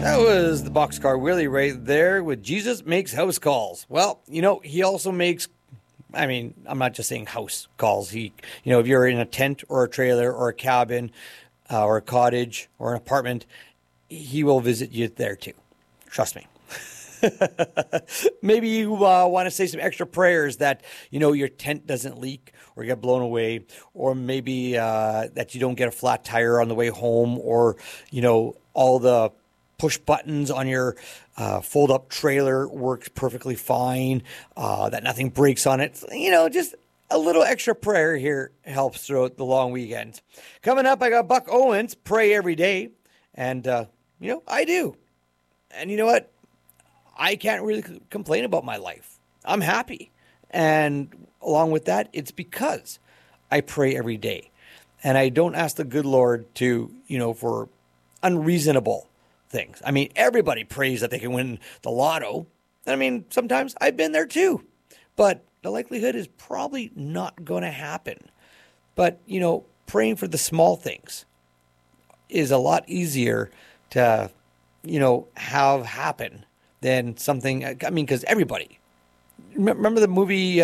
That was the Boxcar Willie right there with Jesus Makes House Calls. Well, he also makes, I'm not just saying house calls. He, if you're in a tent or a trailer or a cabin or a cottage or an apartment, he will visit you there too. Trust me. Maybe you want to say some extra prayers that, your tent doesn't leak or get blown away, or maybe that you don't get a flat tire on the way home, or, all the push buttons on your fold-up trailer works perfectly fine, that nothing breaks on it. Just a little extra prayer here helps throughout the long weekend. Coming up, I got Buck Owens, Pray Every Day. And, I do. And you know what? I can't really complain about my life. I'm happy. And along with that, it's because I pray every day. And I don't ask the good Lord to, for unreasonable things. Everybody prays that they can win the lotto. Sometimes I've been there too. But the likelihood is probably not going to happen. But, praying for the small things is a lot easier to, have happen than something, because everybody, remember the movie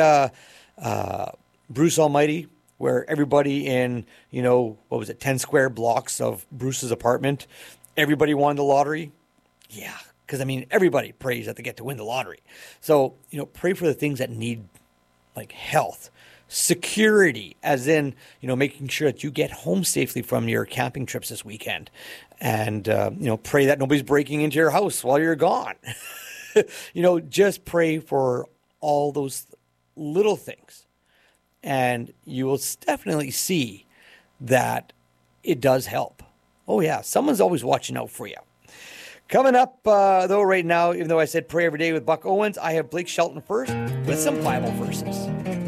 Bruce Almighty, where everybody in, 10 square blocks of Bruce's apartment, everybody won the lottery? Yeah, because, everybody prays that they get to win the lottery. So, pray for the things that need, like health, security, as in, making sure that you get home safely from your camping trips this weekend. And, pray that nobody's breaking into your house while you're gone. Just pray for all those little things. And you will definitely see that it does help. Oh, yeah. Someone's always watching out for you. Coming up, though, right now, even though I said pray every day with Buck Owens, I have Blake Shelton first with some Bible verses.